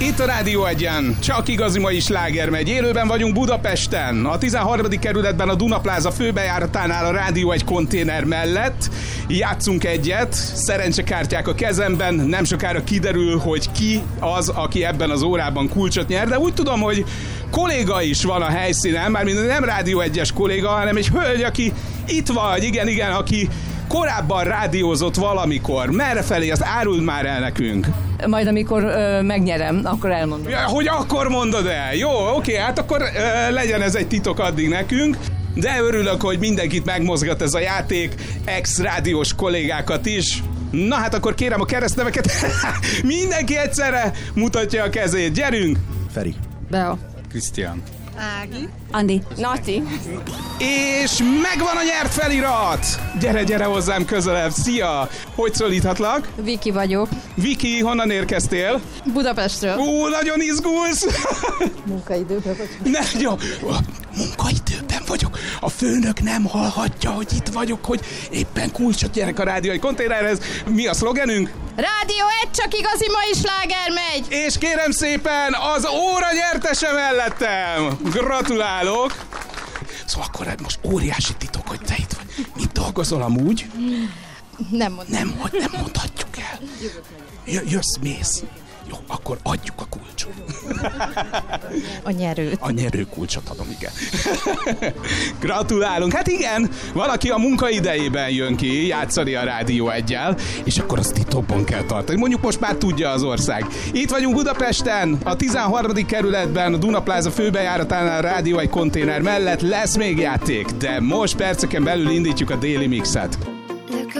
Itt a Rádió Egyen, csak igazi mai sláger megy. Élőben vagyunk Budapesten, a 13. kerületben a Dunapláza főbejáratánál a Rádió Egy konténer mellett. Játszunk egyet, szerencsekártyák a kezemben, nem sokára kiderül, hogy ki az, aki ebben az órában kulcsot nyer, de úgy tudom, hogy kolléga is van a helyszínen, mármint nem Rádió Egyes kolléga, hanem egy hölgy, aki itt vagy, igen, aki korábban rádiózott valamikor. Merre felé? Azt áruld már el nekünk. Majd amikor megnyerem, akkor elmondom. Ja, hogy akkor mondod el? Jó, oké, hát akkor legyen ez egy titok addig nekünk. De örülök, hogy mindenkit megmozgat ez a játék, ex-rádiós kollégákat is. Na hát akkor kérem a keresztneveket. Mindenki egyszerre mutatja a kezét. Gyerünk! Feri. Bea. Krisztián. Ági. Andi. Nati. És megvan a nyert felirat! Gyere hozzám közelebb. Szia! Hogy szólíthatlak? Viki vagyok. Viki, honnan érkeztél? Budapestről. Nagyon izgulsz! Munkaidőben vagyok. Ne, jó. Munkaidőben vagyok. A főnök nem hallhatja, hogy itt vagyok, hogy éppen kulcsot nyerek a Rádió Egy konténerhez. Mi a szlogenünk? Rádió Egy, csak igazi mai sláger megy! És kérem szépen, az óra nyertese mellettem! Gratulálok! Szóval akkor most óriási titok, hogy te itt vagy. Mit dolgozol amúgy? Nem mondom. Nem mondhatjuk el. Jössz, mész. Jó, akkor adjuk a kulcsot. A nyerőt. A nyerő kulcsot adom, igen. Gratulálunk. Hát igen, valaki a munkaidejében jön ki játszani a Rádió Eggyel, és akkor azt titokban kell tartani. Mondjuk most már tudja az ország. Itt vagyunk Budapesten, a 13. kerületben, a Dunapláza főbejáratánál a Rádió Egy konténer mellett lesz még játék, de most perceken belül indítjuk a déli mixet.